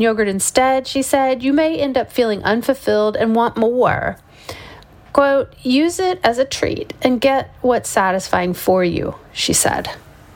yogurt instead, she said, you may end up feeling unfulfilled and want more. Quote, use it as a treat and get what's satisfying for you, she said.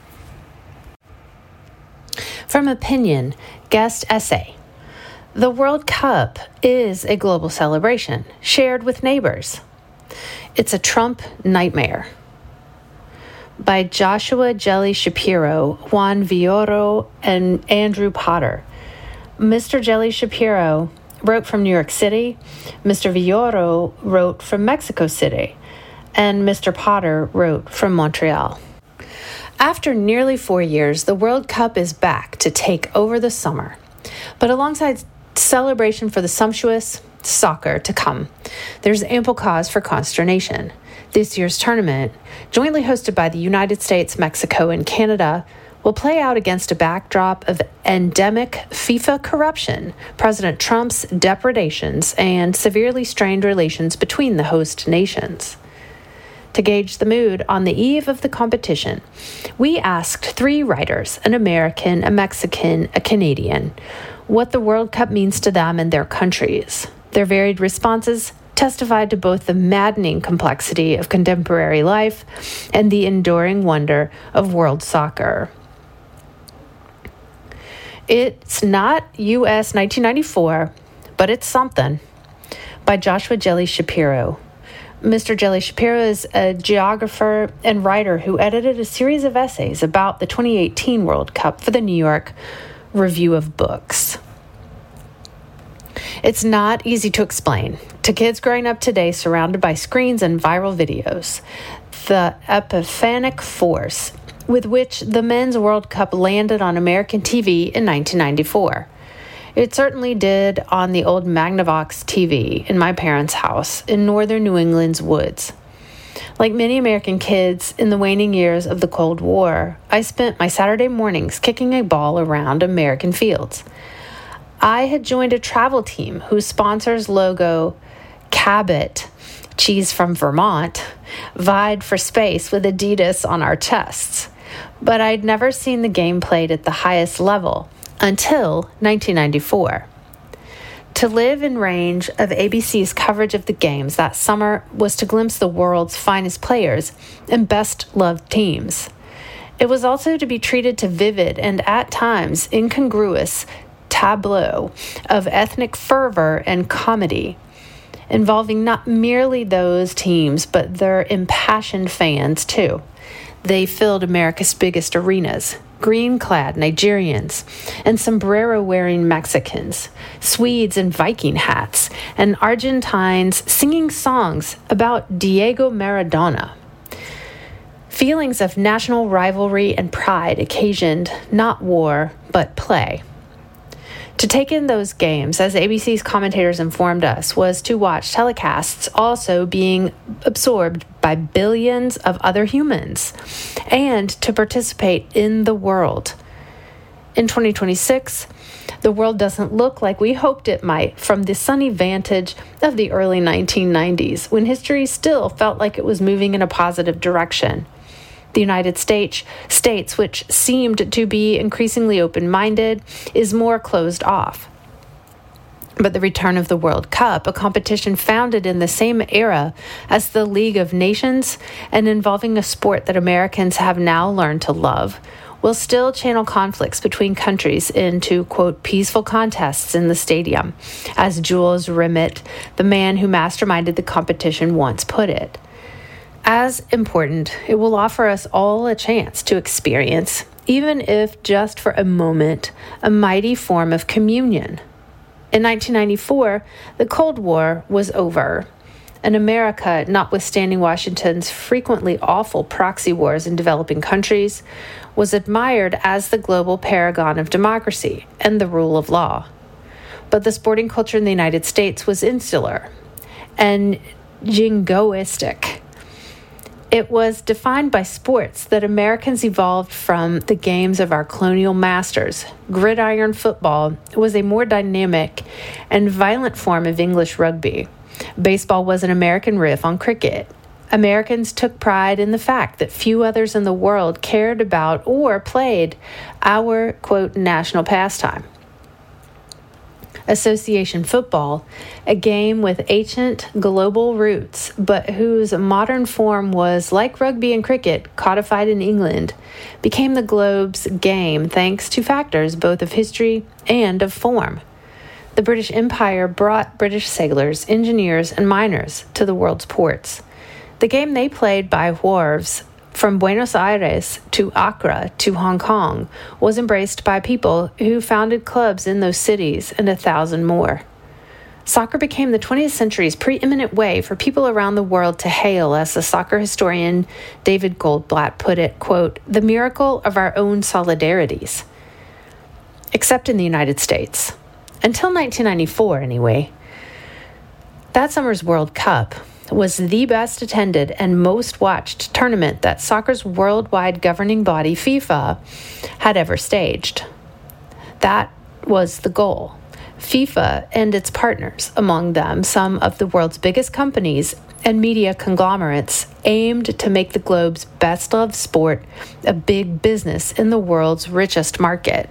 From Opinion, guest essay. The World Cup is a global celebration shared with neighbors. It's a Trump nightmare. By Joshua Jelly Shapiro, Juan Villoro, and Andrew Potter. Mr. Jelly Shapiro wrote from New York City, Mr. Villoro wrote from Mexico City, and Mr. Potter wrote from Montreal. After nearly 4 years, the World Cup is back to take over the summer. But alongside celebration for the sumptuous soccer to come, there's ample cause for consternation. This year's tournament, jointly hosted by the United States, Mexico, and Canada, will play out against a backdrop of endemic FIFA corruption, President Trump's depredations, and severely strained relations between the host nations. To gauge the mood on the eve of the competition, we asked 3 writers, an American, a Mexican, a Canadian, what the World Cup means to them and their countries. Their varied responses testified to both the maddening complexity of contemporary life and the enduring wonder of world soccer. It's not U.S. 1994, but it's something. By Joshua Jelly Shapiro. Mr. Jelly Shapiro is a geographer and writer who edited a series of essays about the 2018 World Cup for the New York Review of Books. It's not easy to explain to kids growing up today surrounded by screens and viral videos the epiphanic force with which the Men's World Cup landed on American TV in 1994. It certainly did on the old Magnavox TV in my parents' house in northern New England's woods. Like many American kids in the waning years of the Cold War, I spent my Saturday mornings kicking a ball around American fields. I had joined a travel team whose sponsor's logo, Cabot, cheese from Vermont, vied for space with Adidas on our chests. But I'd never seen the game played at the highest level until 1994. To live in range of ABC's coverage of the games that summer was to glimpse the world's finest players and best-loved teams. It was also to be treated to vivid and at times incongruous tableau of ethnic fervor and comedy, involving not merely those teams but their impassioned fans too. They filled America's biggest arenas, green-clad Nigerians and sombrero-wearing Mexicans, Swedes in Viking hats, and Argentines singing songs about Diego Maradona. Feelings of national rivalry and pride occasioned not war, but play. To take in those games, as ABC's commentators informed us, was to watch telecasts also being absorbed by billions of other humans and to participate in the world. In 2026, the world doesn't look like we hoped it might from the sunny vantage of the early 1990s, when history still felt like it was moving in a positive direction. The United States, which seemed to be increasingly open-minded, is more closed off. But the return of the World Cup, a competition founded in the same era as the League of Nations and involving a sport that Americans have now learned to love, will still channel conflicts between countries into, quote, peaceful contests in the stadium, as Jules Rimet, the man who masterminded the competition, once put it. As important, it will offer us all a chance to experience, even if just for a moment, a mighty form of communion. In 1994, the Cold War was over, and America, notwithstanding Washington's frequently awful proxy wars in developing countries, was admired as the global paragon of democracy and the rule of law. But the sporting culture in the United States was insular and jingoistic. It was defined by sports that Americans evolved from the games of our colonial masters. Gridiron football was a more dynamic and violent form of English rugby. Baseball was an American riff on cricket. Americans took pride in the fact that few others in the world cared about or played our, quote, national pastime. association football, a game with ancient global roots, but whose modern form was, like rugby and cricket, codified in England, became the globe's game thanks to factors both of history and of form. The British Empire brought British sailors, engineers, and miners to the world's ports. The game they played by wharves from Buenos Aires to Accra to Hong Kong was embraced by people who founded clubs in those cities and 1,000 more. Soccer became the 20th century's preeminent way for people around the world to hail, as the soccer historian David Goldblatt put it, quote, the miracle of our own solidarities. Except in the United States. Until 1994, anyway. That summer's World Cup was the best attended and most watched tournament that soccer's worldwide governing body, FIFA, had ever staged. That was the goal. FIFA and its partners, among them some of the world's biggest companies and media conglomerates, aimed to make the globe's best-loved sport a big business in the world's richest market.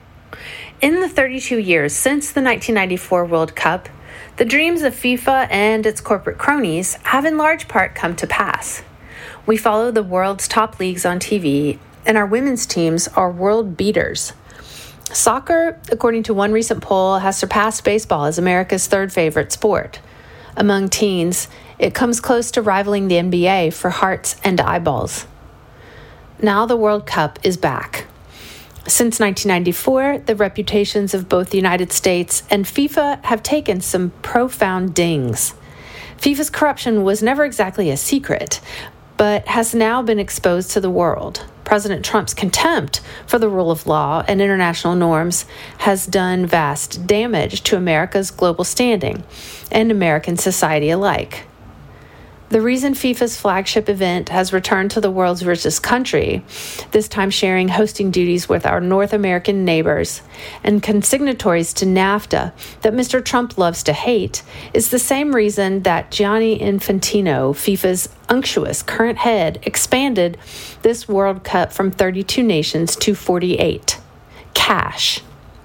In the 32 years since the 1994 World Cup, the dreams of FIFA and its corporate cronies have in large part come to pass. We follow the world's top leagues on TV, and our women's teams are world beaters. Soccer, according to one recent poll, has surpassed baseball as America's third favorite sport. Among teens, it comes close to rivaling the NBA for hearts and eyeballs. Now the World Cup is back. Since 1994, the reputations of both the United States and FIFA have taken some profound dings. FIFA's corruption was never exactly a secret, but has now been exposed to the world. President Trump's contempt for the rule of law and international norms has done vast damage to America's global standing and American society alike. The reason FIFA's flagship event has returned to the world's richest country, this time sharing hosting duties with our North American neighbors and consignatories to NAFTA that Mr. Trump loves to hate, is the same reason that Gianni Infantino, FIFA's unctuous current head, expanded this World Cup from 32 nations to 48. Cash.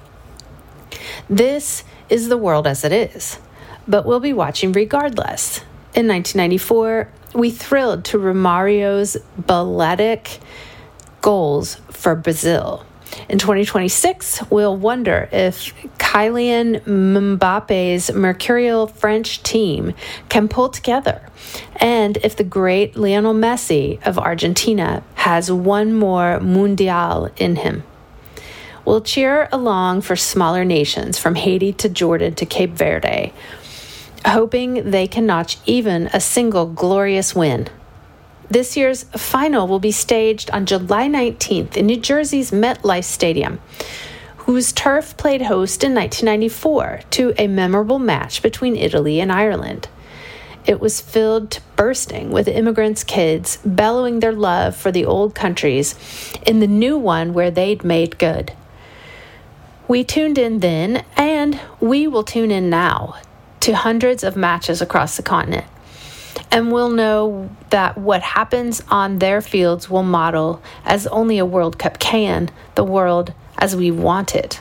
This is the world as it is, but we'll be watching regardless. In 1994, we thrilled to Romario's balletic goals for Brazil. In 2026, we'll wonder if Kylian Mbappe's mercurial French team can pull together, and if the great Lionel Messi of Argentina has one more Mundial in him. We'll cheer along for smaller nations from Haiti to Jordan to Cape Verde, hoping they can notch even a single glorious win. This year's final will be staged on July 19th in New Jersey's MetLife Stadium, whose turf played host in 1994 to a memorable match between Italy and Ireland. It was filled to bursting with immigrants' kids bellowing their love for the old countries in the new one where they'd made good. We tuned in then, and we will tune in now to hundreds of matches across the continent. And we'll know that what happens on their fields will model, as only a World Cup can, the world as we want it.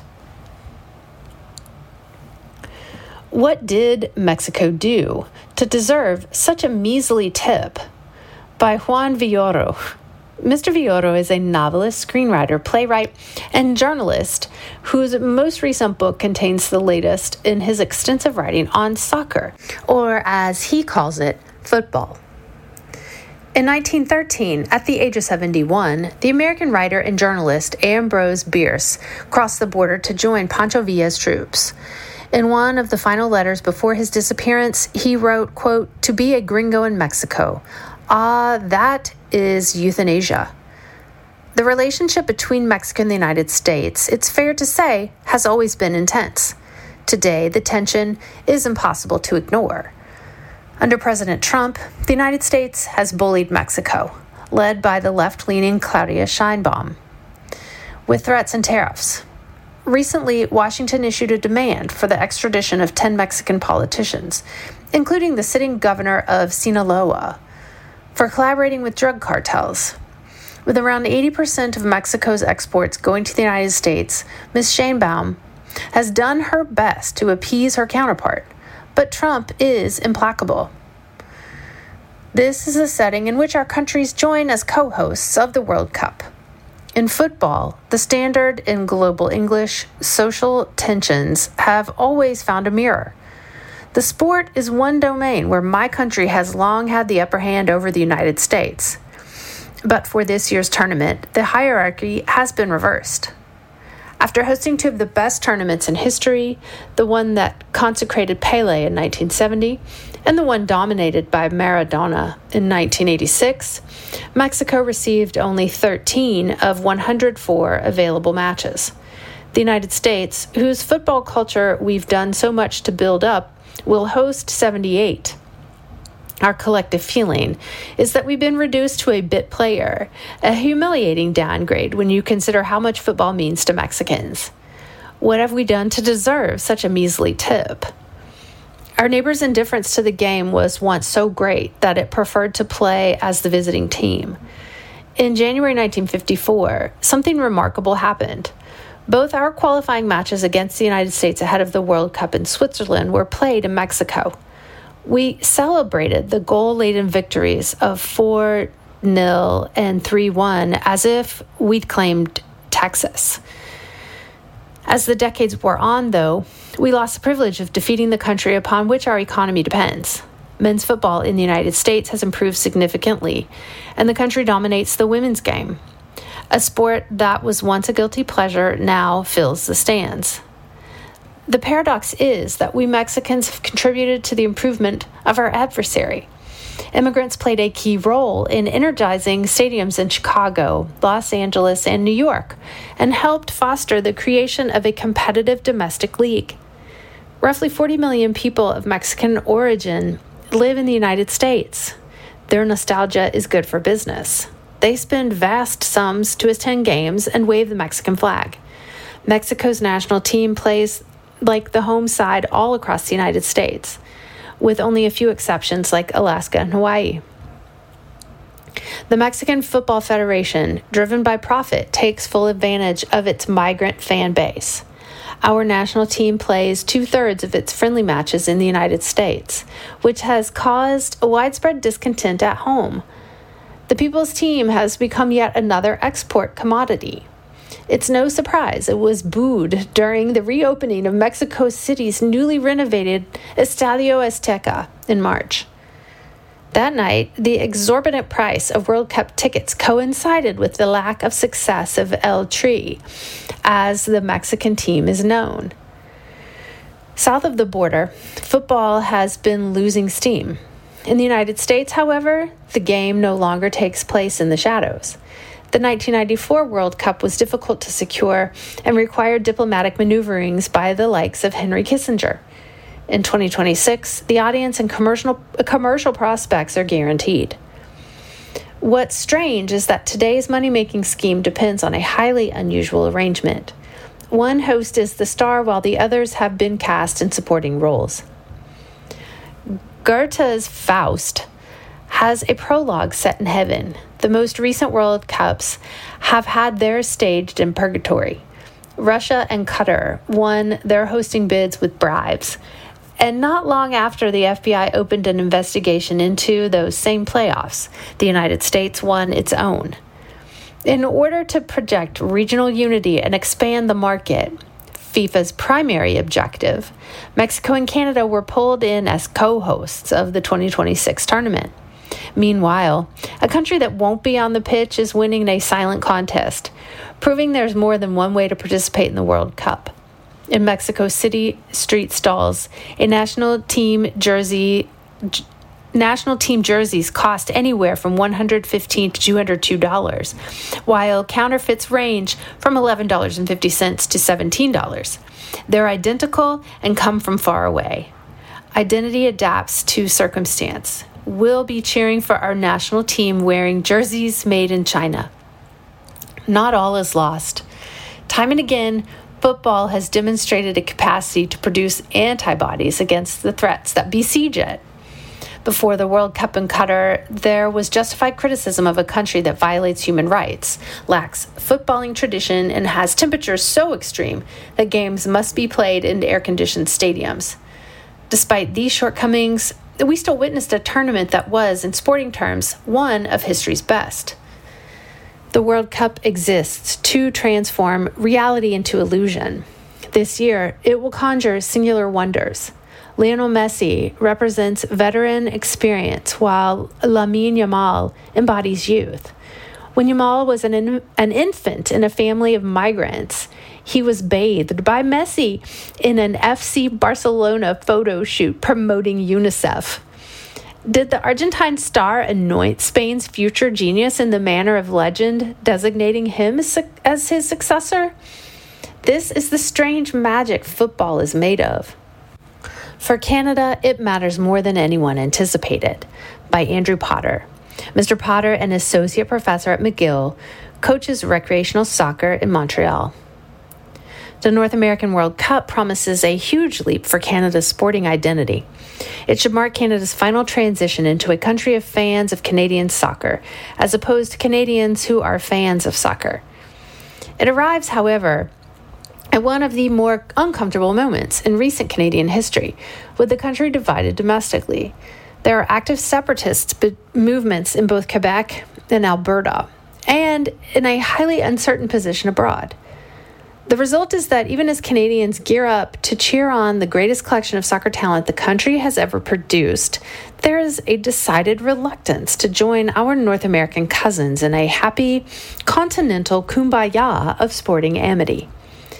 What did Mexico do to deserve such a measly tip? By Juan Villoro. Mr. Villoro is a novelist, screenwriter, playwright, and journalist whose most recent book contains the latest in his extensive writing on soccer, or as he calls it, football. In 1913, at the age of 71, the American writer and journalist Ambrose Bierce crossed the border to join Pancho Villa's troops. In one of the final letters before his disappearance, he wrote, quote, "To be a gringo in Mexico. Ah, that is euthanasia." The relationship between Mexico and the United States, it's fair to say, has always been intense. Today, the tension is impossible to ignore. Under President Trump, the United States has bullied Mexico, led by the left-leaning Claudia Sheinbaum, with threats and tariffs. Recently, Washington issued a demand for the extradition of 10 Mexican politicians, including the sitting governor of Sinaloa, for collaborating with drug cartels. With around 80% of Mexico's exports going to the United States, Ms. Sheinbaum has done her best to appease her counterpart, but Trump is implacable. This is a setting in which our countries join as co-hosts of the World Cup. In football, the standard in global English, social tensions have always found a mirror. The sport is one domain where my country has long had the upper hand over the United States. But for this year's tournament, the hierarchy has been reversed. After hosting two of the best tournaments in history, the one that consecrated Pelé in 1970 and the one dominated by Maradona in 1986, Mexico received only 13 of 104 available matches. The United States, whose football culture we've done so much to build up, will host 78. Our collective feeling is that we've been reduced to a bit player, a humiliating downgrade when you consider how much football means to Mexicans. What have we done to deserve such a measly tip? Our neighbors' indifference to the game was once so great that it preferred to play as the visiting team. In January 1954, something remarkable happened. Both our qualifying matches against the United States ahead of the World Cup in Switzerland were played in Mexico. We celebrated the goal-laden victories of 4-0 and 3-1 as if we'd claimed Texas. As the decades wore on, though, we lost the privilege of defeating the country upon which our economy depends. Men's football in the United States has improved significantly, and the country dominates the women's game. A sport that was once a guilty pleasure now fills the stands. The paradox is that we Mexicans have contributed to the improvement of our adversary. Immigrants played a key role in energizing stadiums in Chicago, Los Angeles, and New York, and helped foster the creation of a competitive domestic league. Roughly 40 million people of Mexican origin live in the United States. Their nostalgia is good for business. They spend vast sums to attend games and wave the Mexican flag. Mexico's national team plays like the home side all across the United States, with only a few exceptions like Alaska and Hawaii. The Mexican Football Federation, driven by profit, takes full advantage of its migrant fan base. Our national team plays 2/3 of its friendly matches in the United States, which has caused a widespread discontent at home. The people's team has become yet another export commodity. It's no surprise it was booed during the reopening of Mexico City's newly renovated Estadio Azteca in March. That night, the exorbitant price of World Cup tickets coincided with the lack of success of El Tri, as the Mexican team is known. South of the border, football has been losing steam. In the United States, however, the game no longer takes place in the shadows. The 1994 World Cup was difficult to secure and required diplomatic maneuverings by the likes of Henry Kissinger. In 2026, the audience and commercial prospects are guaranteed. What's strange is that today's money-making scheme depends on a highly unusual arrangement. One host is the star while the others have been cast in supporting roles. Goethe's Faust has a prologue set in heaven. The most recent World Cups have had theirs staged in purgatory. Russia and Qatar won their hosting bids with bribes. And not long after the FBI opened an investigation into those same playoffs, the United States won its own. In order to project regional unity and expand the market, FIFA's primary objective, Mexico and Canada were pulled in as co-hosts of the 2026 tournament. Meanwhile, a country that won't be on the pitch is winning a silent contest, proving there's more than one way to participate in the World Cup. In Mexico City street stalls, national team jerseys cost anywhere from $115 to $202, while counterfeits range from $11.50 to $17. They're identical and come from far away. Identity adapts to circumstance. We'll be cheering for our national team wearing jerseys made in China. Not all is lost. Time and again, football has demonstrated a capacity to produce antibodies against the threats that besiege it. Before the World Cup in Qatar, there was justified criticism of a country that violates human rights, lacks footballing tradition, and has temperatures so extreme that games must be played in air-conditioned stadiums. Despite these shortcomings, we still witnessed a tournament that was, in sporting terms, one of history's best. The World Cup exists to transform reality into illusion. This year, it will conjure singular wonders. Lionel Messi represents veteran experience, while Lamine Yamal embodies youth. When Yamal was an infant in a family of migrants, he was bathed by Messi in an FC Barcelona photo shoot promoting UNICEF. Did the Argentine star anoint Spain's future genius in the manner of legend, designating him as his successor? This is the strange magic football is made of. For Canada, it matters more than anyone anticipated. By Andrew Potter. Mr. Potter, an associate professor at McGill, coaches recreational soccer in Montreal. The North American World Cup promises a huge leap for Canada's sporting identity. It should mark Canada's final transition into a country of fans of Canadian soccer, as opposed to Canadians who are fans of soccer. It arrives, however, at one of the more uncomfortable moments in recent Canadian history, with the country divided domestically. There are active separatist movements in both Quebec and Alberta, and in a highly uncertain position abroad. The result is that even as Canadians gear up to cheer on the greatest collection of soccer talent the country has ever produced, there is a decided reluctance to join our North American cousins in a happy, continental kumbaya of sporting amity.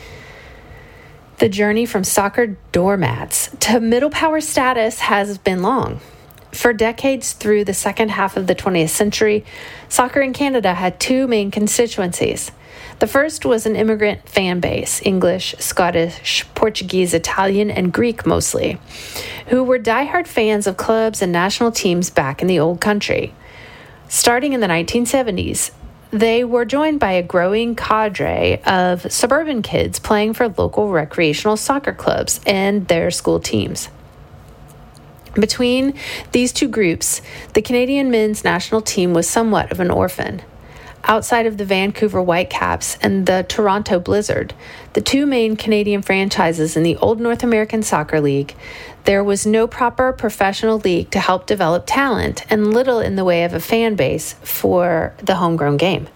The journey from soccer doormats to middle power status has been long. For decades through the second half of the 20th century, soccer in Canada had two main constituencies. The first was an immigrant fan base, English, Scottish, Portuguese, Italian, and Greek mostly, who were diehard fans of clubs and national teams back in the old country. Starting in the 1970s, they were joined by a growing cadre of suburban kids playing for local recreational soccer clubs and their school teams. Between these two groups, the Canadian men's national team was somewhat of an orphan. Outside of the Vancouver Whitecaps and the Toronto Blizzard, the two main Canadian franchises in the old North American Soccer League, there was no proper professional league to help develop talent and little in the way of a fan base for the homegrown game.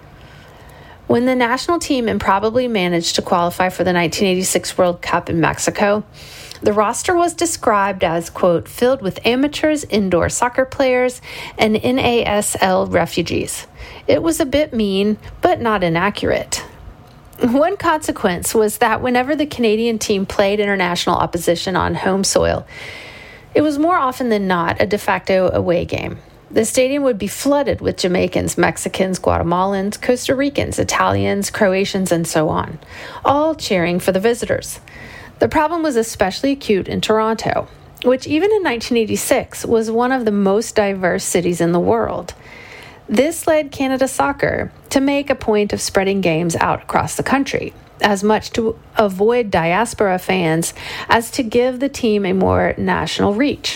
When the national team improbably managed to qualify for the 1986 World Cup in Mexico, the roster was described as, quote, filled with amateurs, indoor soccer players, and NASL refugees. It was a bit mean, but not inaccurate. One consequence was that whenever the Canadian team played international opposition on home soil, it was more often than not a de facto away game. The stadium would be flooded with Jamaicans, Mexicans, Guatemalans, Costa Ricans, Italians, Croatians, and so on, all cheering for the visitors. The problem was especially acute in Toronto, which even in 1986 was one of the most diverse cities in the world. This led Canada Soccer to make a point of spreading games out across the country, as much to avoid diaspora fans as to give the team a more national reach.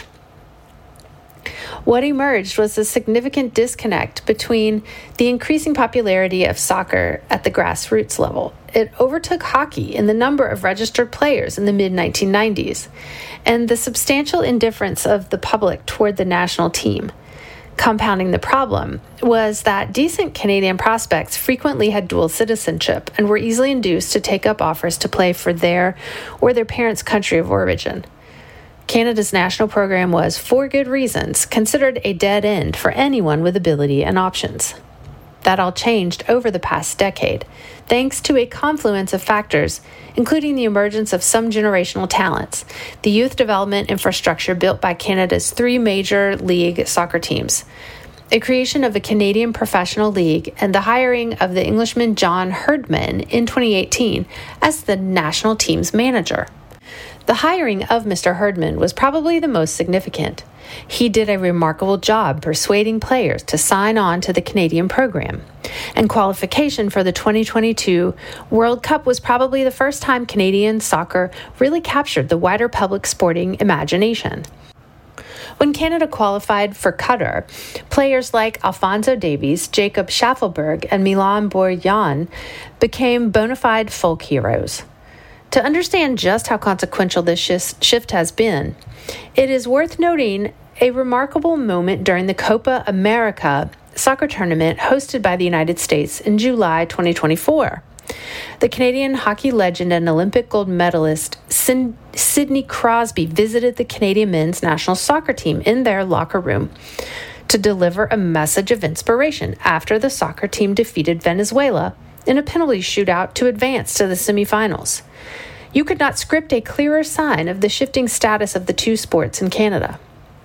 What emerged was a significant disconnect between the increasing popularity of soccer at the grassroots level. It overtook hockey in the number of registered players in the mid-1990s, and the substantial indifference of the public toward the national team. Compounding the problem was that decent Canadian prospects frequently had dual citizenship and were easily induced to take up offers to play for their or their parents' country of origin. Canada's national program was, for good reasons, considered a dead end for anyone with ability and options. That all changed over the past decade, thanks to a confluence of factors, including the emergence of some generational talents, the youth development infrastructure built by Canada's three major league soccer teams, a creation of a Canadian Professional League, and the hiring of the Englishman John Herdman in 2018 as the national team's manager. The hiring of Mr. Herdman was probably the most significant. He did a remarkable job persuading players to sign on to the Canadian program, and qualification for the 2022 World Cup was probably the first time Canadian soccer really captured the wider public sporting imagination. When Canada qualified for Qatar, players like Alphonso Davies, Jacob Schaffelberg, and Milan Borjan became bona fide folk heroes. To understand just how consequential this shift has been, it is worth noting a remarkable moment during the Copa America soccer tournament hosted by the United States in July 2024. The Canadian hockey legend and Olympic gold medalist Sidney Crosby visited the Canadian men's national soccer team in their locker room to deliver a message of inspiration after the soccer team defeated Venezuela in a penalty shootout to advance to the semifinals. You could not script a clearer sign of the shifting status of the two sports in Canada.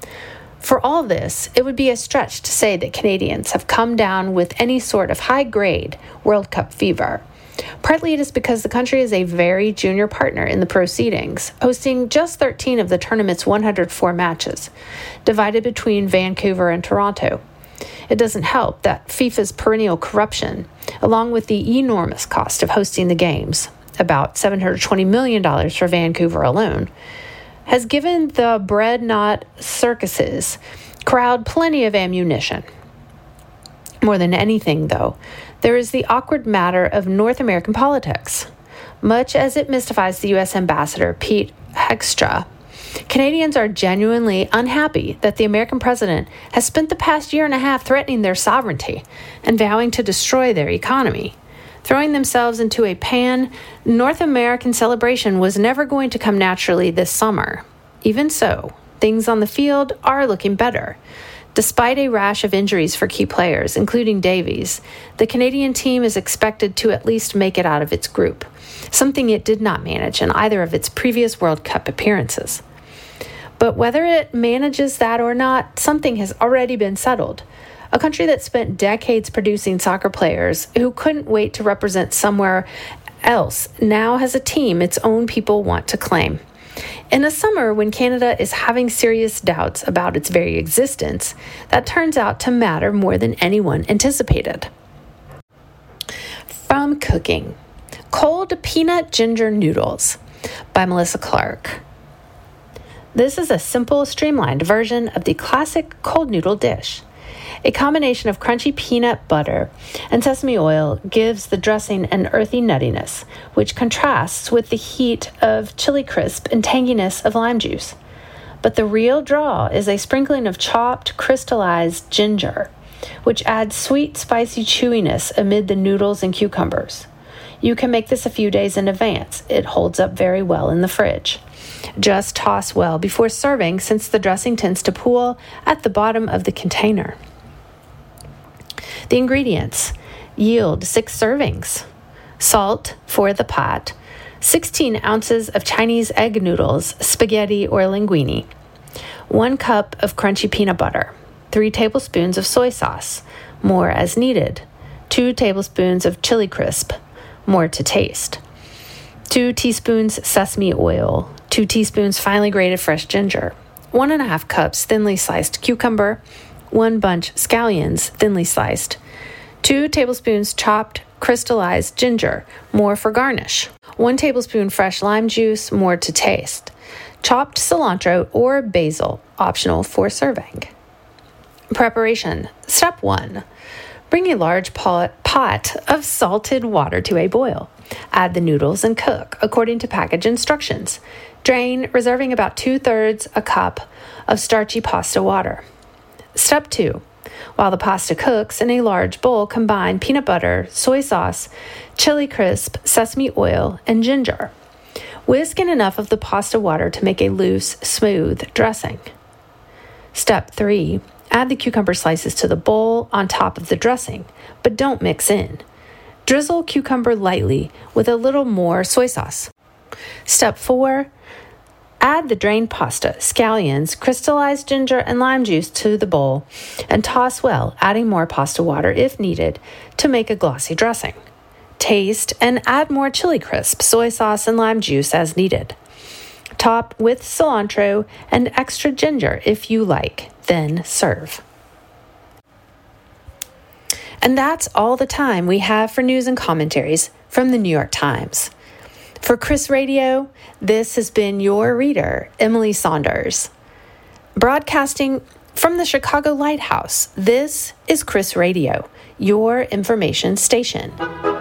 For all this, it would be a stretch to say that Canadians have come down with any sort of high-grade World Cup fever. Partly it is because the country is a very junior partner in the proceedings, hosting just 13 of the tournament's 104 matches, divided between Vancouver and Toronto. It doesn't help that FIFA's perennial corruption, along with the enormous cost of hosting the games, about $720 million for Vancouver alone, has given the bread-not circuses crowd plenty of ammunition. More than anything, though, there is the awkward matter of North American politics. Much as it mystifies the U.S. Ambassador Pete Hegstra, Canadians are genuinely unhappy that the American president has spent the past year and a half threatening their sovereignty and vowing to destroy their economy. Throwing themselves into a pan-North American celebration was never going to come naturally this summer. Even so, things on the field are looking better. Despite a rash of injuries for key players, including Davies, the Canadian team is expected to at least make it out of its group, something it did not manage in either of its previous World Cup appearances. But whether it manages that or not, something has already been settled. A country that spent decades producing soccer players who couldn't wait to represent somewhere else now has a team its own people want to claim. In a summer when Canada is having serious doubts about its very existence, that turns out to matter more than anyone anticipated. From cooking, Cold Peanut Ginger Noodles by Melissa Clark. This is a simple, streamlined version of the classic cold noodle dish. A combination of crunchy peanut butter and sesame oil gives the dressing an earthy nuttiness, which contrasts with the heat of chili crisp and tanginess of lime juice. But the real draw is a sprinkling of chopped, crystallized ginger, which adds sweet, spicy chewiness amid the noodles and cucumbers. You can make this a few days in advance. It holds up very well in the fridge. Just toss well before serving, since the dressing tends to pool at the bottom of the container. The ingredients yield 6 servings. Salt for the pot, 16 ounces of Chinese egg noodles, spaghetti or linguine, 1 cup of crunchy peanut butter, 3 tablespoons of soy sauce, more as needed, 2 tablespoons of chili crisp, more to taste, 2 teaspoons sesame oil, 2 teaspoons finely grated fresh ginger, 1.5 cups thinly sliced cucumber, 1 bunch scallions, thinly sliced, 2 tablespoons chopped crystallized ginger, more for garnish, 1 tablespoon fresh lime juice, more to taste, chopped cilantro or basil, optional for serving. Preparation. Step 1. Bring a large pot of salted water to a boil. Add the noodles and cook according to package instructions. Drain, reserving about 2/3 a cup of starchy pasta water. Step 2. While the pasta cooks in a large bowl, combine peanut butter, soy sauce, chili crisp, sesame oil, and ginger. Whisk in enough of the pasta water to make a loose, smooth dressing. Step 3. Add the cucumber slices to the bowl on top of the dressing, but don't mix in. Drizzle cucumber lightly with a little more soy sauce. Step 4. Add the drained pasta, scallions, crystallized ginger, and lime juice to the bowl and toss well, adding more pasta water if needed to make a glossy dressing. Taste and add more chili crisp, soy sauce, and lime juice as needed. Top with cilantro and extra ginger if you like, then serve. And that's all the time we have for news and commentaries from the New York Times. For Chris Radio, this has been your reader, Emily Saunders. Broadcasting from the Chicago Lighthouse, this is Chris Radio, your information station.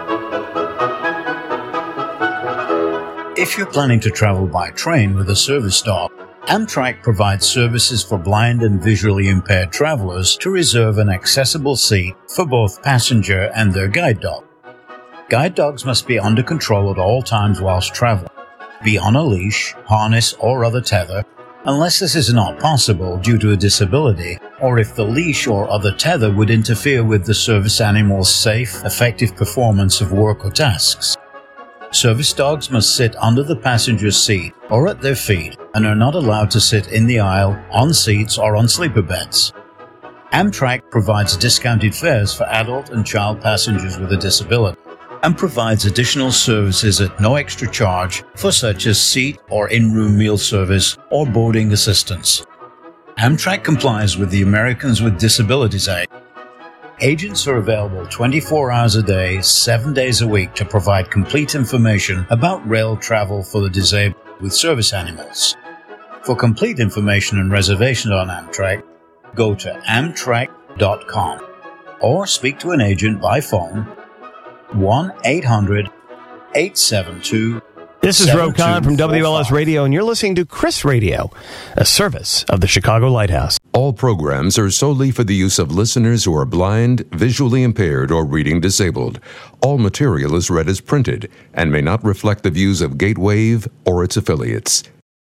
If you're planning to travel by train with a service dog, Amtrak provides services for blind and visually impaired travelers to reserve an accessible seat for both passenger and their guide dog. Guide dogs must be under control at all times whilst traveling, be on a leash, harness, or other tether, unless this is not possible due to a disability, or if the leash or other tether would interfere with the service animal's safe, effective performance of work or tasks. Service dogs must sit under the passenger's seat or at their feet and are not allowed to sit in the aisle, on seats, or on sleeper beds. Amtrak provides discounted fares for adult and child passengers with a disability and provides additional services at no extra charge for such as seat or in-room meal service or boarding assistance. Amtrak complies with the Americans with Disabilities Act. Agents are available 24 hours a day, 7 days a week to provide complete information about rail travel for the disabled with service animals. For complete information and reservations on Amtrak, go to amtrak.com or speak to an agent by phone 1-800-872. This is Roe Khan from WLS Radio, and you're listening to Chris Radio, a service of the Chicago Lighthouse. All programs are solely for the use of listeners who are blind, visually impaired, or reading disabled. All material is read as printed and may not reflect the views of Gatewave or its affiliates.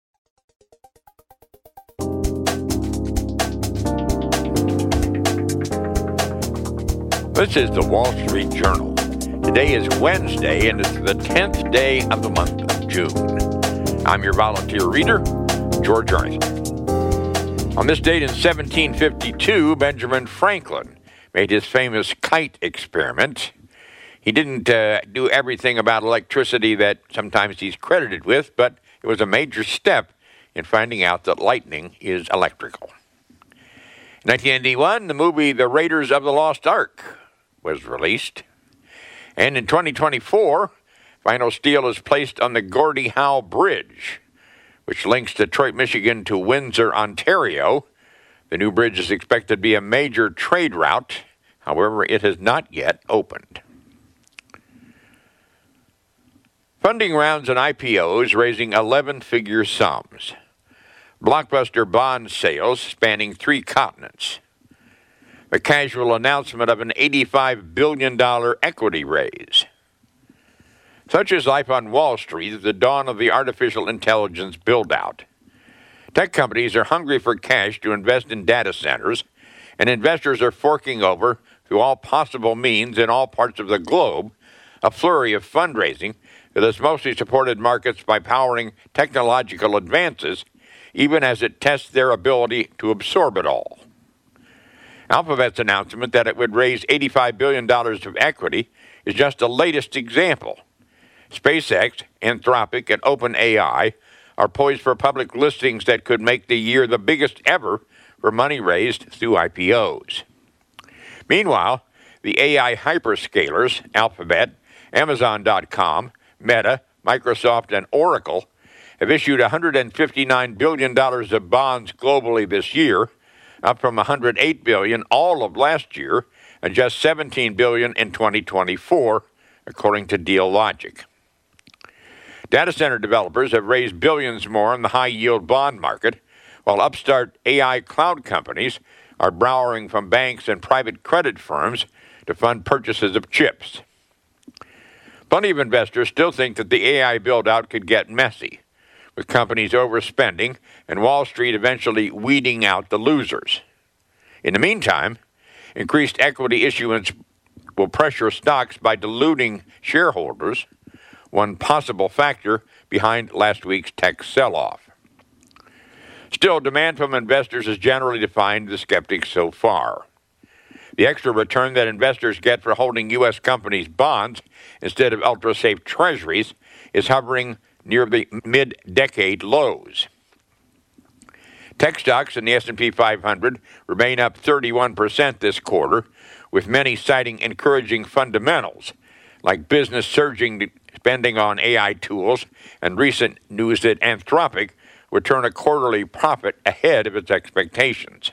This is the Wall Street Journal. Today is Wednesday, and it's the 10th day of the month of June. I'm your volunteer reader, George Ernest. On this date in 1752, Benjamin Franklin made his famous kite experiment. He didn't do everything about electricity that sometimes he's credited with, but it was a major step in finding out that lightning is electrical. In 1981, the movie The Raiders of the Lost Ark was released. And in 2024, final steel is placed on the Gordie Howe Bridge, which links Detroit, Michigan to Windsor, Ontario. The new bridge is expected to be a major trade route. However, it has not yet opened. Funding rounds and IPOs raising 11-figure sums. Blockbuster bond sales spanning 3 continents. The casual announcement of an $85 billion equity raise. Such is life on Wall Street at the dawn of the artificial intelligence build-out. Tech companies are hungry for cash to invest in data centers, and investors are forking over, through all possible means in all parts of the globe, a flurry of fundraising that has mostly supported markets by powering technological advances, even as it tests their ability to absorb it all. Alphabet's announcement that it would raise $85 billion of equity is just the latest example. SpaceX, Anthropic, and OpenAI are poised for public listings that could make the year the biggest ever for money raised through IPOs. Meanwhile, the AI hyperscalers, Alphabet, Amazon.com, Meta, Microsoft, and Oracle, have issued $159 billion of bonds globally this year, up from $108 billion all of last year and just $17 billion in 2024, according to Dealogic. Data center developers have raised billions more in the high-yield bond market, while upstart AI cloud companies are borrowing from banks and private credit firms to fund purchases of chips. Plenty of investors still think that the AI build-out could get messy, with companies overspending and Wall Street eventually weeding out the losers. In the meantime, increased equity issuance will pressure stocks by diluting shareholders, one possible factor behind last week's tech sell-off. Still, demand from investors has generally defined the skeptics so far. The extra return that investors get for holding U.S. companies' bonds instead of ultra-safe treasuries is hovering near the mid-decade lows. Tech stocks in the S&P 500 remain up 31% this quarter, with many citing encouraging fundamentals, like business surging spending on AI tools and recent news that Anthropic would turn a quarterly profit ahead of its expectations.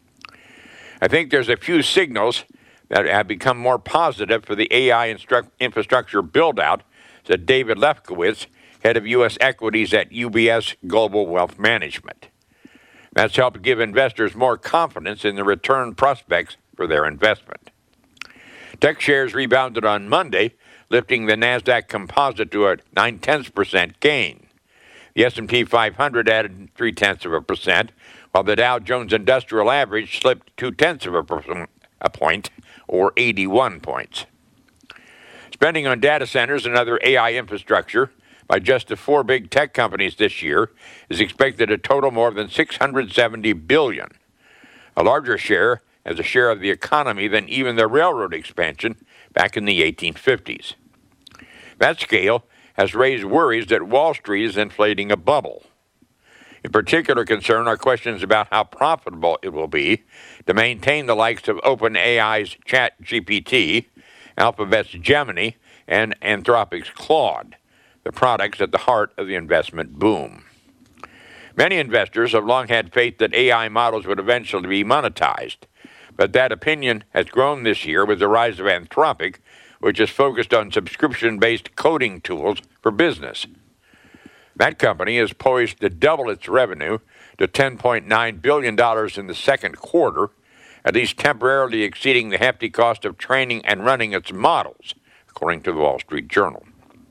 I think there's a few signals that have become more positive for the AI infrastructure build-out, said David Lefkowitz, head of U.S. equities at UBS Global Wealth Management. That's helped give investors more confidence in the return prospects for their investment. Tech shares rebounded on Monday, lifting the NASDAQ composite to a 0.9% gain. The S&P 500 added 0.3%, while the Dow Jones Industrial Average slipped 0.2 point, or 81 points. Spending on data centers and other AI infrastructure by just the four big tech companies this year is expected to total more than $670 billion, a larger share as a share of the economy than even the railroad expansion back in the 1850s. That scale has raised worries that Wall Street is inflating a bubble. In particular concern are questions about how profitable it will be to maintain the likes of OpenAI's ChatGPT, Alphabet's Gemini, and Anthropic's Claude, the products at the heart of the investment boom. Many investors have long had faith that AI models would eventually be monetized, but that opinion has grown this year with the rise of Anthropic, which is focused on subscription-based coding tools for business. That company is poised to double its revenue to $10.9 billion in the second quarter, at least temporarily exceeding the hefty cost of training and running its models, according to the Wall Street Journal.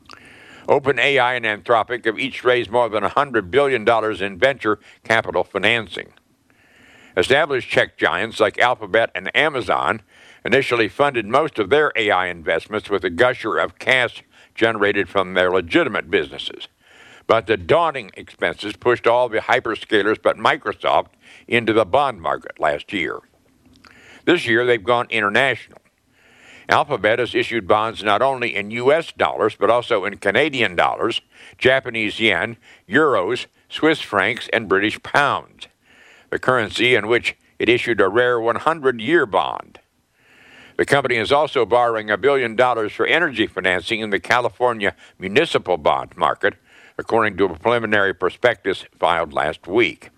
OpenAI and Anthropic have each raised more than $100 billion in venture capital financing. Established tech giants like Alphabet and Amazon initially funded most of their AI investments with a gusher of cash generated from their legitimate businesses. But the daunting expenses pushed all the hyperscalers but Microsoft into the bond market last year. This year, they've gone international. Alphabet has issued bonds not only in U.S. dollars, but also in Canadian dollars, Japanese yen, euros, Swiss francs, and British pounds, the currency in which it issued a rare 100-year bond. The company is also borrowing $1 billion for energy financing in the California municipal bond market, according to a preliminary prospectus filed last week.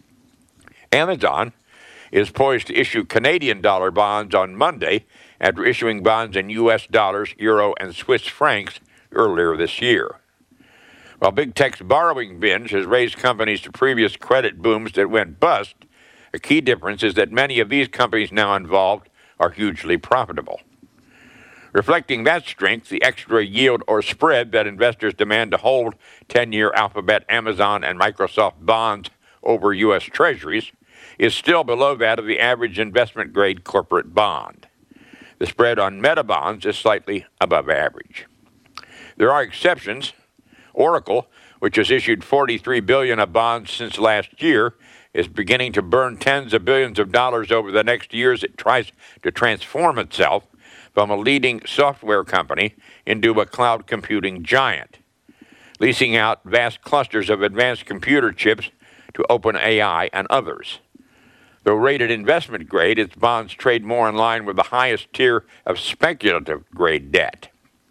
Amazon is poised to issue Canadian dollar bonds on Monday after issuing bonds in U.S. dollars, euro, and Swiss francs earlier this year. While big tech's borrowing binge has raised companies to previous credit booms that went bust, a key difference is that many of these companies now involved are hugely profitable. Reflecting that strength, the extra yield or spread that investors demand to hold 10-year Alphabet, Amazon, and Microsoft bonds over U.S. Treasuries is still below that of the average investment-grade corporate bond. The spread on Meta bonds is slightly above average. There are exceptions. Oracle, which has issued $43 billion of bonds since last year, is beginning to burn tens of billions of dollars over the next year as it tries to transform itself from a leading software company into a cloud computing giant, leasing out vast clusters of advanced computer chips to OpenAI and others. Though rated investment grade, its bonds trade more in line with the highest tier of speculative grade debt.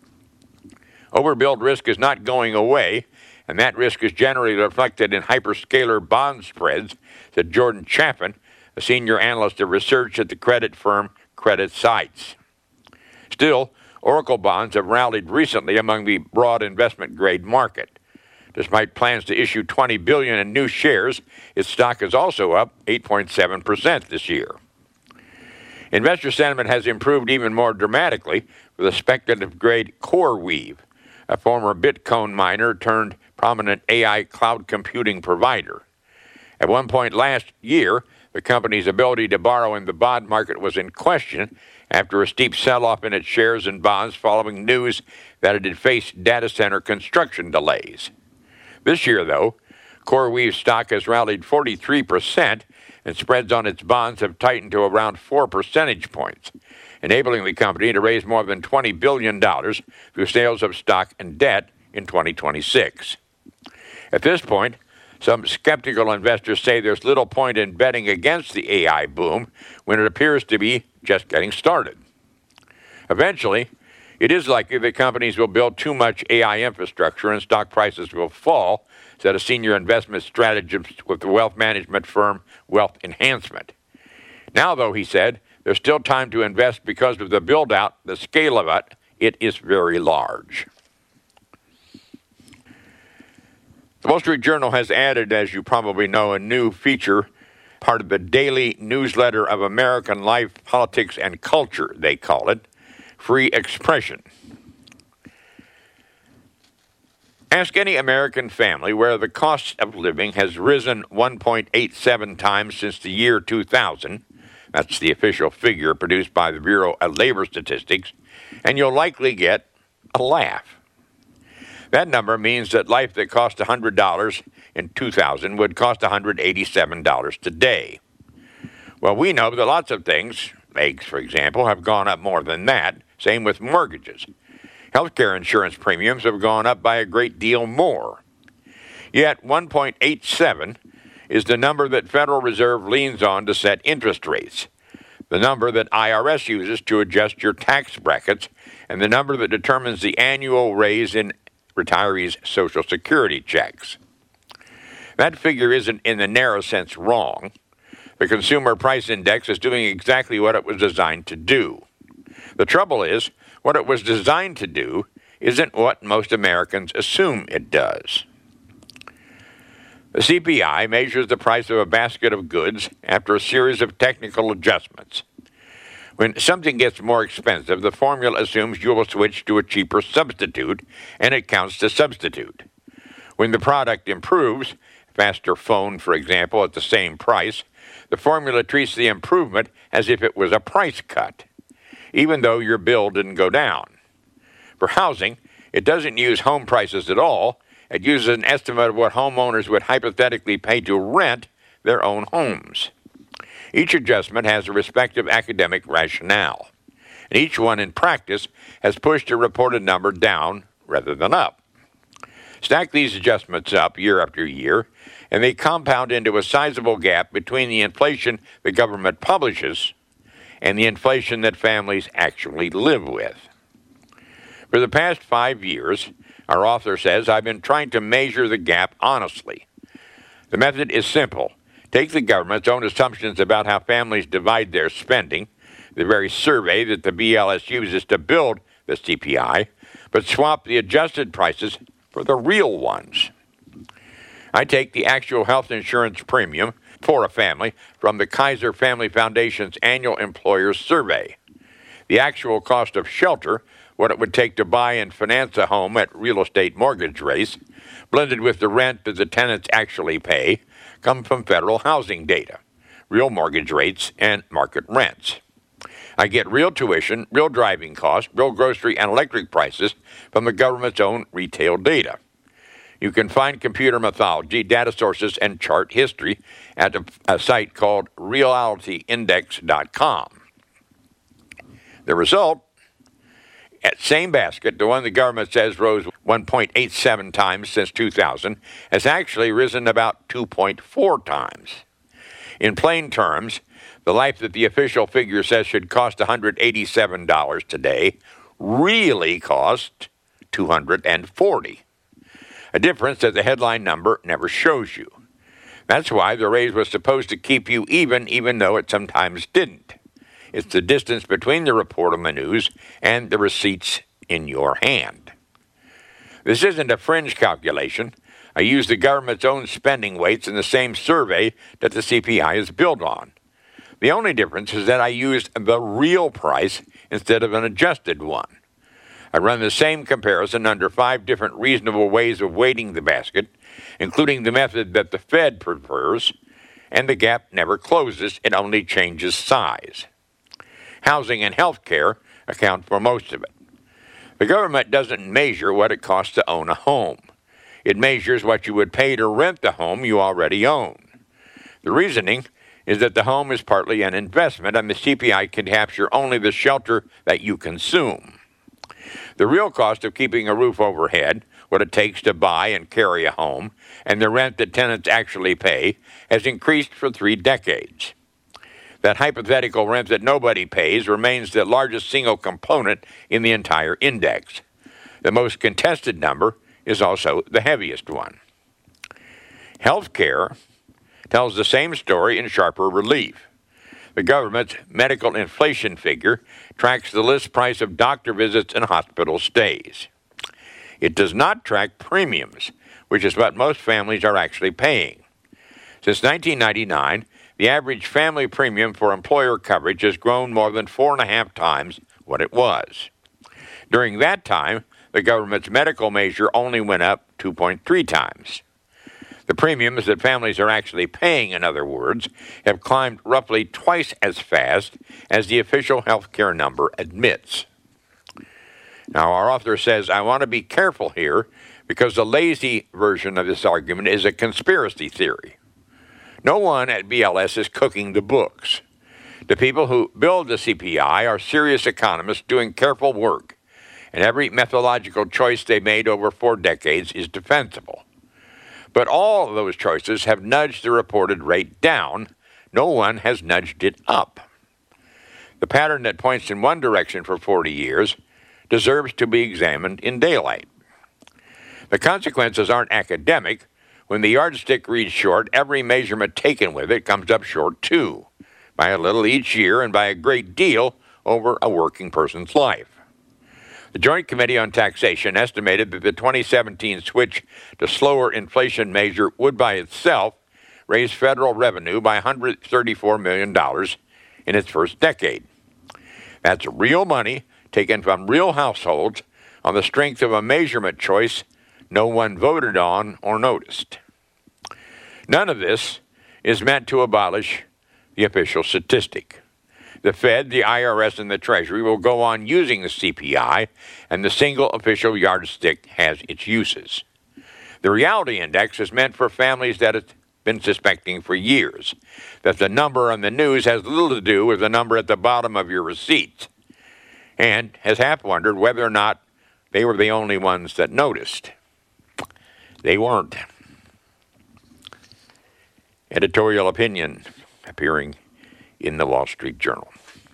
Overbilled risk is not going away, and that risk is generally reflected in hyperscaler bond spreads, said Jordan Chaffin, a senior analyst of research at the credit firm CreditSights. Still, Oracle bonds have rallied recently among the broad investment-grade market. Despite plans to issue $20 billion in new shares, its stock is also up 8.7% this year. Investor sentiment has improved even more dramatically for the speculative-grade CoreWeave, a former Bitcoin miner turned prominent AI cloud computing provider. At one point last year, the company's ability to borrow in the bond market was in question after a steep sell-off in its shares and bonds following news that it had faced data center construction delays. This year, though, CoreWeave stock has rallied 43%, and spreads on its bonds have tightened to around 4 percentage points, enabling the company to raise more than $20 billion through sales of stock and debt in 2026. At this point, some skeptical investors say there's little point in betting against the AI boom when it appears to be just getting started. Eventually, it is likely that companies will build too much AI infrastructure and stock prices will fall, said a senior investment strategist with the wealth management firm Wealth Enhancement. Now, though, he said, there's still time to invest because of the build-out, the scale of it. It is very large. The Wall Street Journal has added, as you probably know, a new feature, part of the daily newsletter of American life, politics, and culture, they call it, Free Expression. Ask any American family where the cost of living has risen 1.87 times since the year 2000. That's the official figure produced by the Bureau of Labor Statistics, and you'll likely get a laugh. That number means that life that cost $100 in 2000 would cost $187 today. Well, we know that lots of things, eggs, for example, have gone up more than that. Same with mortgages. Healthcare insurance premiums have gone up by a great deal more. Yet 1.87 is the number that Federal Reserve leans on to set interest rates, the number that IRS uses to adjust your tax brackets, and the number that determines the annual raise in retirees' Social Security checks. That figure isn't in the narrow sense wrong. The Consumer Price Index is doing exactly what it was designed to do. The trouble is, what it was designed to do isn't what most Americans assume it does. The CPI measures the price of a basket of goods after a series of technical adjustments. When something gets more expensive, the formula assumes you will switch to a cheaper substitute, and it counts to substitute. When the product improves, faster phone, for example, at the same price, the formula treats the improvement as if it was a price cut, even though your bill didn't go down. For housing, it doesn't use home prices at all. It uses an estimate of what homeowners would hypothetically pay to rent their own homes. Each adjustment has a respective academic rationale, and each one in practice has pushed a reported number down rather than up. Stack these adjustments up year after year, and they compound into a sizable gap between the inflation the government publishes and the inflation that families actually live with. For the past 5 years, our author says, I've been trying to measure the gap honestly. The method is simple. Take the government's own assumptions about how families divide their spending, the very survey that the BLS uses to build the CPI, but swap the adjusted prices for the real ones. I take the actual health insurance premium for a family from the Kaiser Family Foundation's annual employers survey. The actual cost of shelter, what it would take to buy and finance a home at real estate mortgage rates, blended with the rent that the tenants actually pay, come from federal housing data, real mortgage rates, and market rents. I get real tuition, real driving costs, real grocery and electric prices from the government's own retail data. You can find computer mythology, data sources, and chart history at a site called realityindex.com. The result, at same basket, the one the government says rose 1.87 times since 2000, has actually risen about 2.4 times. In plain terms, the life that the official figure says should cost $187 today really cost $240. A difference that the headline number never shows you. That's why the raise was supposed to keep you even though it sometimes didn't. It's the distance between the report on the news and the receipts in your hand. This isn't a fringe calculation. I use the government's own spending weights in the same survey that the CPI is built on. The only difference is that I used the real price instead of an adjusted one. I run the same comparison under 5 different reasonable ways of weighting the basket, including the method that the Fed prefers, and the gap never closes, it only changes size. Housing and health care account for most of it. The government doesn't measure what it costs to own a home. It measures what you would pay to rent the home you already own. The reasoning is that the home is partly an investment, and the CPI can capture only the shelter that you consume. The real cost of keeping a roof overhead, what it takes to buy and carry a home, and the rent that tenants actually pay, has increased for 3 decades. That hypothetical rent that nobody pays remains the largest single component in the entire index. The most contested number is also the heaviest one. Healthcare tells the same story in sharper relief. The government's medical inflation figure tracks the list price of doctor visits and hospital stays. It does not track premiums, which is what most families are actually paying. Since 1999, the average family premium for employer coverage has grown more than 4.5 times what it was. During that time, the government's medical measure only went up 2.3 times. The premiums that families are actually paying, in other words, have climbed roughly twice as fast as the official health care number admits. Now, our author says, I want to be careful here because the lazy version of this argument is a conspiracy theory. No one at BLS is cooking the books. The people who build the CPI are serious economists doing careful work, and every methodological choice they made over 4 decades is defensible. But all of those choices have nudged the reported rate down. No one has nudged it up. The pattern that points in one direction for 40 years deserves to be examined in daylight. The consequences aren't academic. When the yardstick reads short, every measurement taken with it comes up short too, by a little each year and by a great deal over a working person's life. The Joint Committee on Taxation estimated that the 2017 switch to slower inflation measure would by itself raise federal revenue by $134 million in its first decade. That's real money taken from real households on the strength of a measurement choice no one voted on or noticed. None of this is meant to abolish the official statistic. The Fed, the IRS, and the Treasury will go on using the CPI, and the single official yardstick has its uses. The reality index is meant for families that have been suspecting for years that the number on the news has little to do with the number at the bottom of your receipts, and has half wondered whether or not they were the only ones that noticed. They weren't. Editorial opinion appearing in the Wall Street Journal.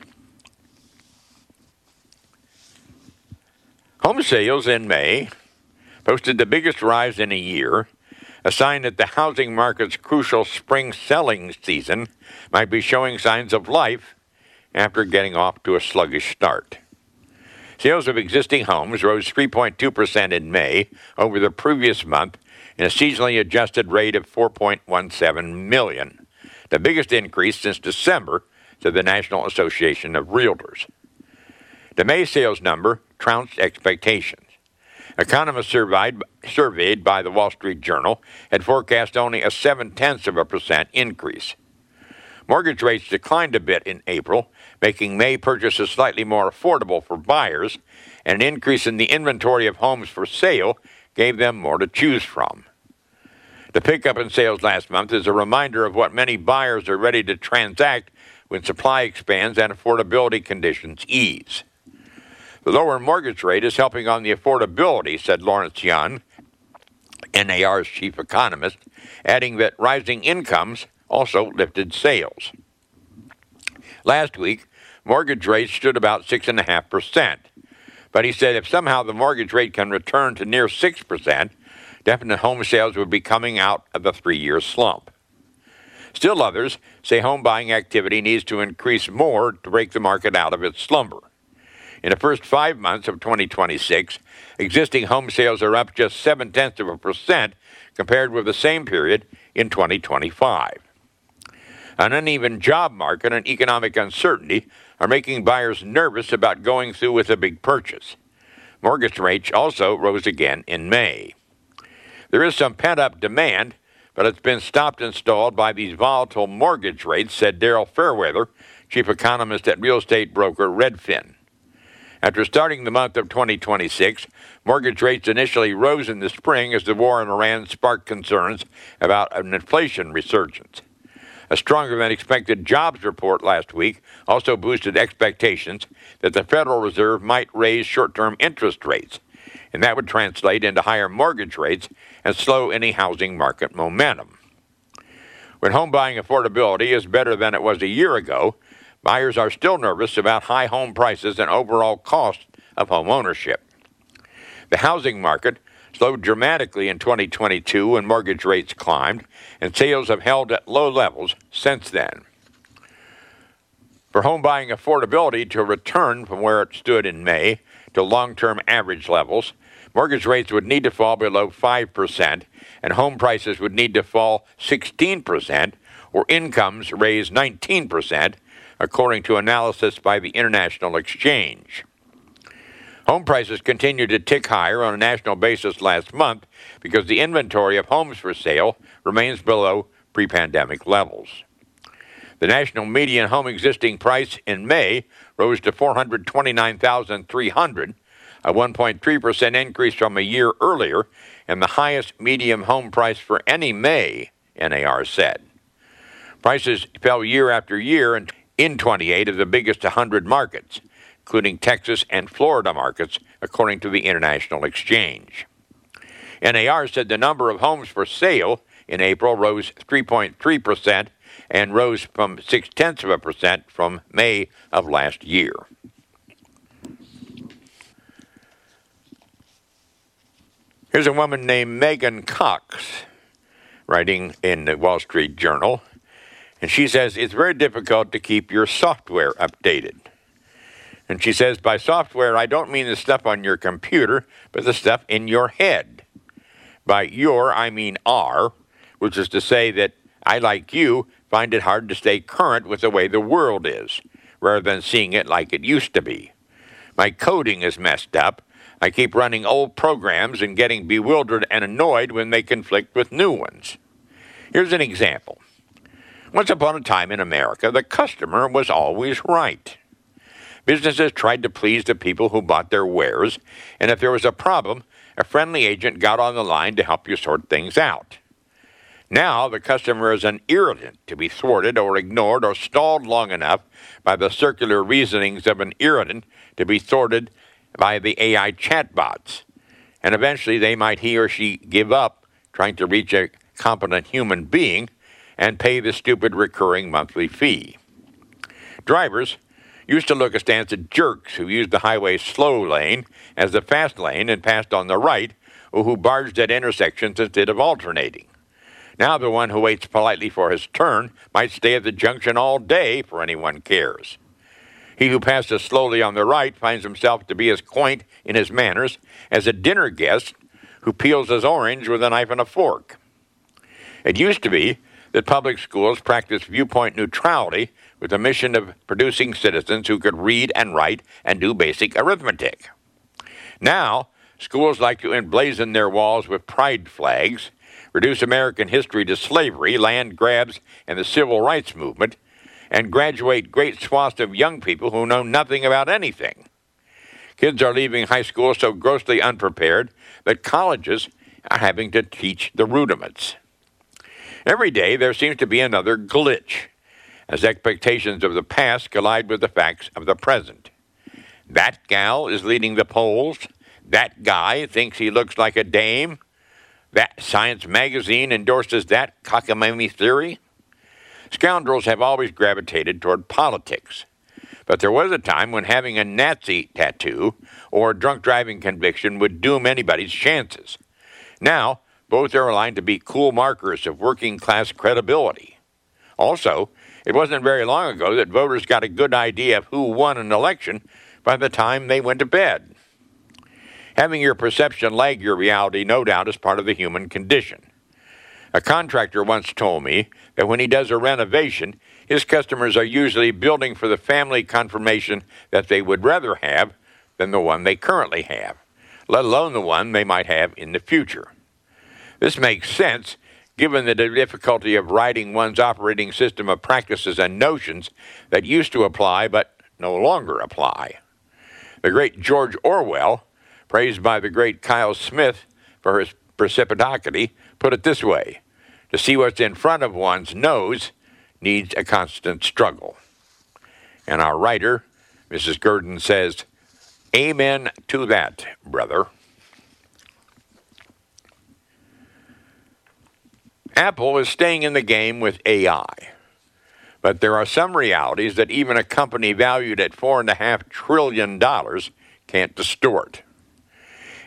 Home sales in May posted the biggest rise in a year, a sign that the housing market's crucial spring selling season might be showing signs of life after getting off to a sluggish start. Sales of existing homes rose 3.2% in May over the previous month in a seasonally adjusted rate of 4.17 million, the biggest increase since December, said the National Association of Realtors. The May sales number trounced expectations. Economists surveyed by the Wall Street Journal had forecast only a 0.7% increase. Mortgage rates declined a bit in April, making May purchases slightly more affordable for buyers, and an increase in the inventory of homes for sale gave them more to choose from. The pickup in sales last month is a reminder of what many buyers are ready to transact when supply expands and affordability conditions ease. The lower mortgage rate is helping on the affordability, said Lawrence Yun, NAR's chief economist, adding that rising incomes also lifted sales. Last week, mortgage rates stood about 6.5%, but he said if somehow the mortgage rate can return to near 6%, definite home sales would be coming out of a 3-year slump. Still others say home buying activity needs to increase more to break the market out of its slumber. In the first 5 months of 2026, existing home sales are up just 0.7% compared with the same period in 2025. An uneven job market and economic uncertainty are making buyers nervous about going through with a big purchase. Mortgage rates also rose again in May. There is some pent-up demand, but it's been stopped and stalled by these volatile mortgage rates, said Daryl Fairweather, chief economist at real estate broker Redfin. After starting the month of 2026, mortgage rates initially rose in the spring as the war in Iran sparked concerns about an inflation resurgence. A stronger than expected jobs report last week also boosted expectations that the Federal Reserve might raise short-term interest rates, and that would translate into higher mortgage rates and slow any housing market momentum. When home buying affordability is better than it was a year ago, buyers are still nervous about high home prices and overall cost of home ownership. The housing market slowed dramatically in 2022 when mortgage rates climbed, and sales have held at low levels since then. For home buying affordability to return from where it stood in May to long-term average levels, mortgage rates would need to fall below 5%, and home prices would need to fall 16%, or incomes raise 19%, according to analysis by the International Exchange. Home prices continued to tick higher on a national basis last month because the inventory of homes for sale remains below pre-pandemic levels. The national median home existing price in May rose to $429,300, a 1.3% increase from a year earlier, and the highest median home price for any May, NAR said. Prices fell year after year in 28 of the biggest 100 markets, including Texas and Florida markets, according to the International Exchange. NAR said the number of homes for sale in April rose 3.3% and rose from 0.6% from May of last year. Here's a woman named Megan Cox writing in the Wall Street Journal, and she says it's very difficult to keep your software updated. And she says, by software, I don't mean the stuff on your computer, but the stuff in your head. By your, I mean our, which is to say that I, like you, find it hard to stay current with the way the world is, rather than seeing it like it used to be. My coding is messed up. I keep running old programs and getting bewildered and annoyed when they conflict with new ones. Here's an example. Once upon a time in America, the customer was always right. Businesses tried to please the people who bought their wares, and if there was a problem, a friendly agent got on the line to help you sort things out. Now, the customer is an irritant to be thwarted or ignored or stalled long enough by the circular reasonings of an irritant to be thwarted by the AI chatbots. And eventually he or she give up trying to reach a competent human being and pay the stupid recurring monthly fee. Drivers used to look askance at jerks who used the highway's slow lane as the fast lane and passed on the right, or who barged at intersections instead of alternating. Now the one who waits politely for his turn might stay at the junction all day, for anyone cares. He who passes slowly on the right finds himself to be as quaint in his manners as a dinner guest who peels his orange with a knife and a fork. It used to be that public schools practiced viewpoint neutrality with the mission of producing citizens who could read and write and do basic arithmetic. Now, schools like to emblazon their walls with pride flags, reduce American history to slavery, land grabs, and the civil rights movement, and graduate great swaths of young people who know nothing about anything. Kids are leaving high school so grossly unprepared that colleges are having to teach the rudiments. Every day there seems to be another glitch, as expectations of the past collide with the facts of the present. That gal is leading the polls. That guy thinks he looks like a dame. That Science magazine endorses that cockamamie theory. Scoundrels have always gravitated toward politics. But there was a time when having a Nazi tattoo or a drunk driving conviction would doom anybody's chances. Now, both are aligned to be cool markers of working-class credibility. Also, it wasn't very long ago that voters got a good idea of who won an election by the time they went to bed. Having your perception lag your reality, no doubt, is part of the human condition. A contractor once told me that when he does a renovation, his customers are usually building for the family confirmation that they would rather have than the one they currently have, let alone the one they might have in the future. This makes sense, given the difficulty of writing one's operating system of practices and notions that used to apply but no longer apply. The great George Orwell, praised by the great Kyle Smith for his precipitancy, put it this way: to see what's in front of one's nose needs a constant struggle. And our writer, Mrs. Gurdon, says, amen to that, brother. Apple is staying in the game with AI, but there are some realities that even a company valued at $4.5 trillion can't distort.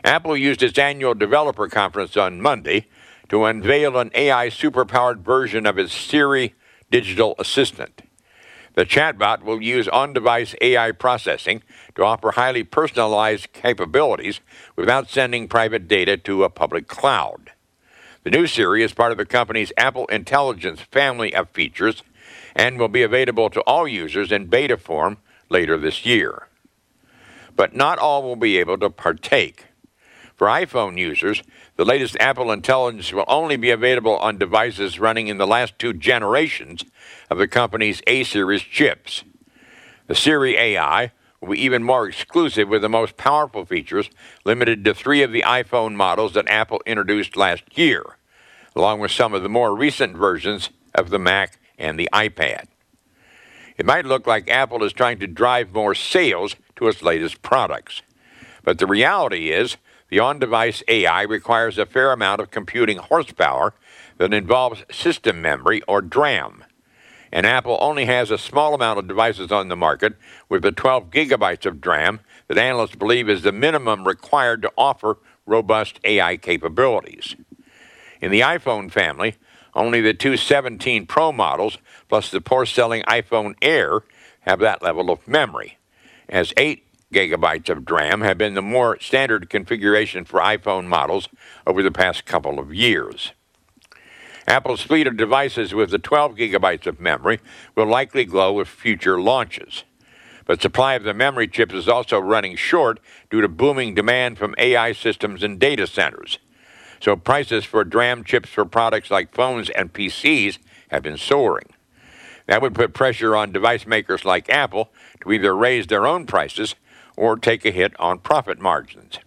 Apple used its annual developer conference on Monday to unveil an AI superpowered version of its Siri digital assistant. The chatbot will use on-device AI processing to offer highly personalized capabilities without sending private data to a public cloud. The new Siri is part of the company's Apple Intelligence family of features and will be available to all users in beta form later this year. But not all will be able to partake. For iPhone users, the latest Apple Intelligence will only be available on devices running in the last 2 generations of the company's A-series chips. The Siri AI will be even more exclusive with the most powerful features limited to 3 of the iPhone models that Apple introduced last year, along with some of the more recent versions of the Mac and the iPad. It might look like Apple is trying to drive more sales to its latest products, but the reality is the on-device AI requires a fair amount of computing horsepower that involves system memory, or DRAM. And Apple only has a small amount of devices on the market with the 12 gigabytes of DRAM that analysts believe is the minimum required to offer robust AI capabilities. In the iPhone family, only the 2 17 Pro models plus the poor-selling iPhone Air have that level of memory, as 8 gigabytes of DRAM have been the more standard configuration for iPhone models over the past couple of years. Apple's fleet of devices with the 12 gigabytes of memory will likely grow with future launches. But supply of the memory chips is also running short due to booming demand from AI systems and data centers. So prices for DRAM chips for products like phones and PCs have been soaring. That would put pressure on device makers like Apple to either raise their own prices or take a hit on profit margins.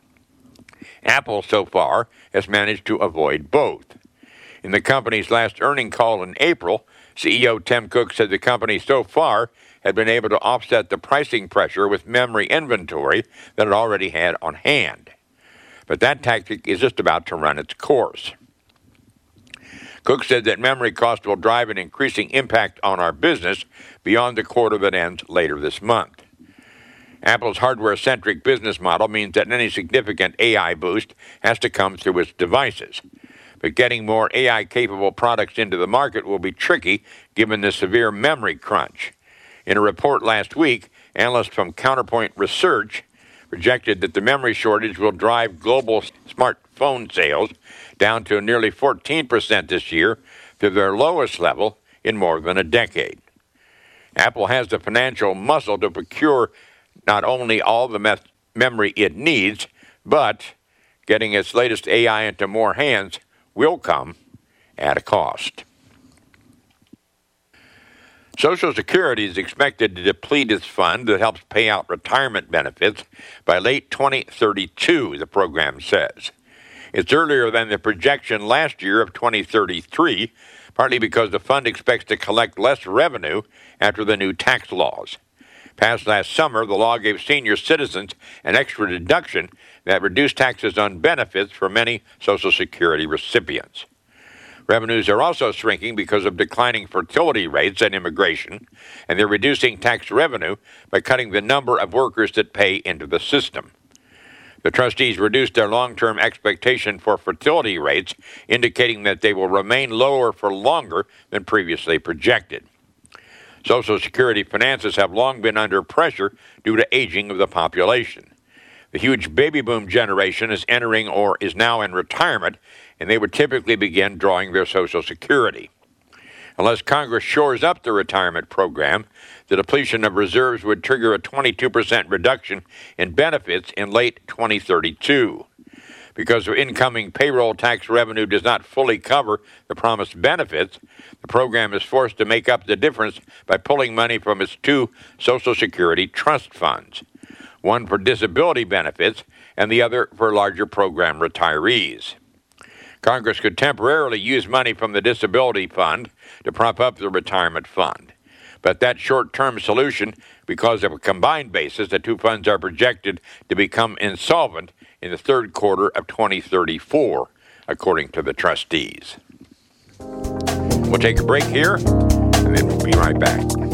Apple, so far, has managed to avoid both. In the company's last earnings call in April, CEO Tim Cook said the company so far had been able to offset the pricing pressure with memory inventory that it already had on hand. But that tactic is just about to run its course. Cook said that memory costs will drive an increasing impact on our business beyond the quarter that ends later this month. Apple's hardware-centric business model means that any significant AI boost has to come through its devices. But getting more AI-capable products into the market will be tricky given the severe memory crunch. In a report last week, analysts from Counterpoint Research projected that the memory shortage will drive global smartphone sales down to nearly 14% this year, to their lowest level in more than a decade. Apple has the financial muscle to procure not only all the memory it needs, but getting its latest AI into more hands will come at a cost. Social Security is expected to deplete its fund that helps pay out retirement benefits by late 2032, the program says. It's earlier than the projection last year of 2033, partly because the fund expects to collect less revenue after the new tax laws. Passed last summer, the law gave senior citizens an extra deduction that reduced taxes on benefits for many Social Security recipients. Revenues are also shrinking because of declining fertility rates and immigration, and they're reducing tax revenue by cutting the number of workers that pay into the system. The trustees reduced their long-term expectation for fertility rates, indicating that they will remain lower for longer than previously projected. Social Security finances have long been under pressure due to aging of the population. The huge baby boom generation is entering or is now in retirement, and they would typically begin drawing their Social Security. Unless Congress shores up the retirement program, the depletion of reserves would trigger a 22% reduction in benefits in late 2032. Because incoming payroll tax revenue does not fully cover the promised benefits, the program is forced to make up the difference by pulling money from its 2 Social Security trust funds, one for disability benefits and the other for larger program retirees. Congress could temporarily use money from the disability fund to prop up the retirement fund. But that short-term solution, because of a combined basis, the 2 funds are projected to become insolvent in the third quarter of 2034, according to the trustees. We'll take a break here, and then we'll be right back.